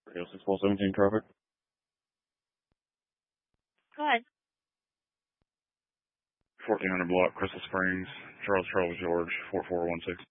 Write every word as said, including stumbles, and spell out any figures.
Radio six four seventeen traffic. Go ahead. fourteen hundred block, Crystal Springs, Charles Charles George, four four one six.